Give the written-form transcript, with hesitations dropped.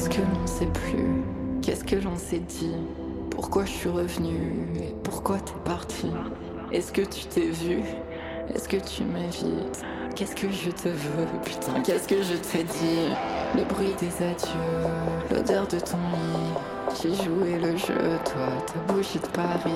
Qu'est-ce que l'on sait plus? Qu'est-ce que l'on s'est dit? Pourquoi je suis revenue? Et pourquoi t'es parti? Est-ce que tu t'es vu? Est-ce que tu m'évites? Qu'est-ce que je te veux? Putain, qu'est-ce que je t'ai dit? Le bruit des adieux, l'odeur de ton lit. J'ai joué le jeu, toi, ta bougie de Paris.